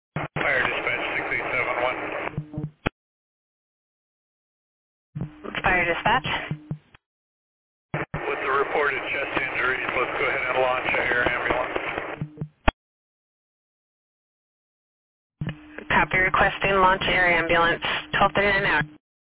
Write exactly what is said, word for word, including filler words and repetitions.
Fire dispatch six eight seven one. Fire dispatch. With the reported chest injuries, let's go ahead and launch a air ambulance. Copy, requesting launch air ambulance, twelve thirty-nine hours.